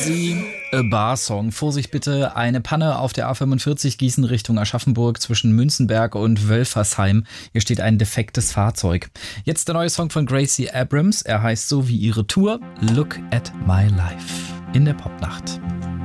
Gracie, A Bar Song. Vorsicht bitte, eine Panne auf der A45 Gießen Richtung Aschaffenburg zwischen Münzenberg und Wölfersheim. Hier steht ein defektes Fahrzeug. Jetzt der neue Song von Gracie Abrams. Er heißt so wie ihre Tour, Look at My Life. In der Popnacht.